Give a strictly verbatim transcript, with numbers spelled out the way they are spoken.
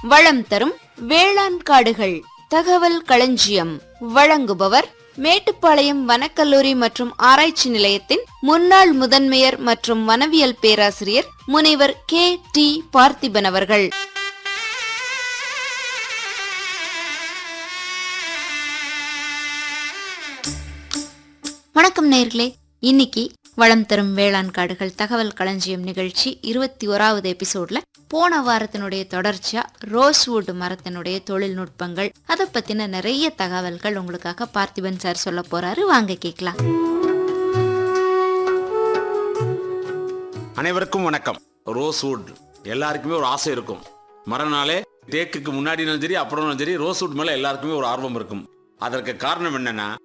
வளம் தரும் வேளாண் காடுகள் தகவல் களஞ்சியம். வழங்குபவர் மேட்டுப்பாளையம் வனக்கல்லூரி மற்றும் ஆராய்ச்சி நிலையத்தின் முன்னாள் முதன்மையர் மற்றும் வனவியல் பேராசிரியர் முனைவர் கே டி பார்த்திபன் அவர்கள். வணக்கம் நேயர்களே, இன்னைக்கு வளம் தரும் வேளாண் காடுகள் தகவல் களஞ்சியம் நிகழ்ச்சி இருபத்தி ஓராவது எபிசோட்ல போன வாரத்தினுடைய தொடர்ச்சியா ரோஸ்வுட் மரத்தினுடைய தொழில்நுட்பங்கள் அதை பத்தின நிறைய தகவல்கள் உங்களுக்காக பார்த்திபன் சார் சொல்ல போறாரு. வாங்க கேட்கலாம். அனைவருக்கும் வணக்கம். ரோஸ்வுட் எல்லாருக்குமே ஒரு ஆசை இருக்கும். மரம்னாலே தேக்குக்கு முன்னாடினாலும் சரி அப்புறம் சரி ரோஸ்வுட் மேல எல்லாருக்குமே ஒரு ஆர்வம் இருக்கும். அதற்கு காரணம் என்னன்னா,